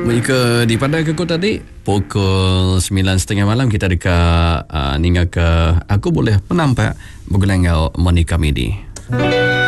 Ke di pada ke tadi pukul 9.30 malam kita dekat hingga ke aku boleh penampak bergulung Monica Midi.